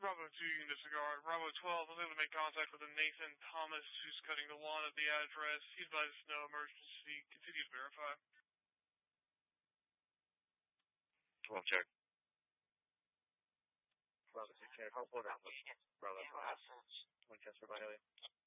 Bravo 2, you can disregard. Bravo 12 was able to make contact with a Nathan Thomas who's cutting the lawn at the address. He advised us no emergency. Continue to verify. 12 check. Bravo 6 check. Hold on. Bravo 5. Winchester, Vidalia.